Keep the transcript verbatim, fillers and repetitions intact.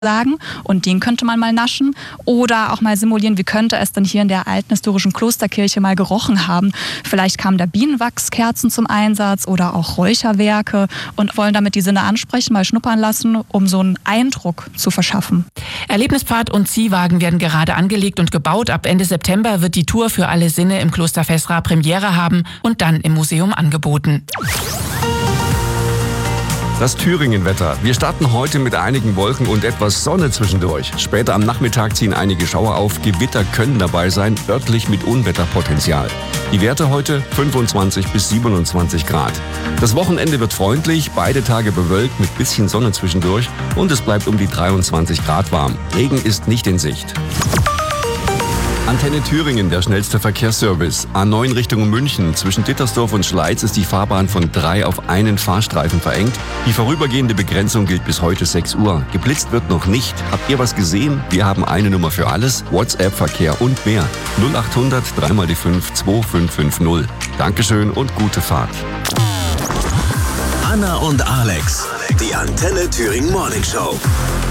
sagen, und den könnte man mal naschen oder auch mal simulieren, wie könnte es denn hier in der alten historischen Klosterkirche mal gerochen haben. Vielleicht kamen da Bienenwachskerzen zum Einsatz oder auch Räucherwerke und wollen damit die Sinne ansprechen, mal schnuppern lassen, um so einen Eindruck zu verschaffen. Erlebnispfad und Ziehwagen werden gerade angelegt und gebaut. Ab Ende September wird die Tour für alle Sinne im Kloster Fessra Premiere haben und dann im Museum angeboten. Das Thüringen-Wetter. Wir starten heute mit einigen Wolken und etwas Sonne zwischendurch. Später am Nachmittag ziehen einige Schauer auf. Gewitter können dabei sein, örtlich mit Unwetterpotenzial. Die Werte heute fünfundzwanzig bis siebenundzwanzig Grad. Das Wochenende wird freundlich, beide Tage bewölkt mit bisschen Sonne zwischendurch und es bleibt um die dreiundzwanzig Grad warm. Regen ist nicht in Sicht. Antenne Thüringen, der schnellste Verkehrsservice. A neun Richtung München. Zwischen Dittersdorf und Schleiz ist die Fahrbahn von drei auf einen Fahrstreifen verengt. Die vorübergehende Begrenzung gilt bis heute sechs Uhr. Geblitzt wird noch nicht. Habt ihr was gesehen? Wir haben eine Nummer für alles. WhatsApp-Verkehr und mehr. null achthundert drei mal die fünf zwei fünf fünf null. Dankeschön und gute Fahrt. Anna und Alex, die Antenne Thüringen Morning Show.